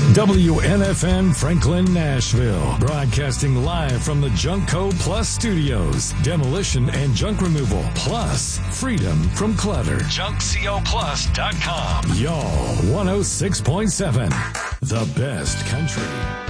WNFN Franklin, Nashville. Broadcasting live from the Junkco Plus studios. Demolition and junk removal. Plus, freedom from clutter. JunkCoPlus.com. Y'all, 106.7. The best country.